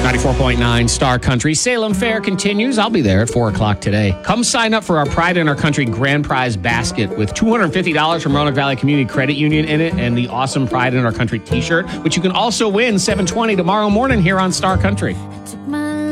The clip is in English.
94.9 Star Country. Salem Fair continues. I'll be there at 4 o'clock today. Come sign up for our Pride in Our Country grand prize basket with $250 from Roanoke Valley Community Credit Union in it and the awesome Pride in Our Country t-shirt, which you can also win 7:20 tomorrow morning here on Star Country. Took my